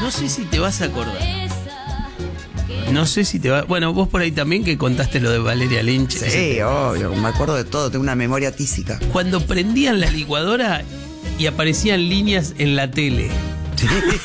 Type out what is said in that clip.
No sé si te vas a acordar. No sé si te va... Bueno, vos por ahí también que contaste lo de Valeria Lynch. Sí, obvio, me acuerdo de todo, tengo una memoria tísica. Cuando prendían la licuadora y aparecían líneas en la tele. Sí.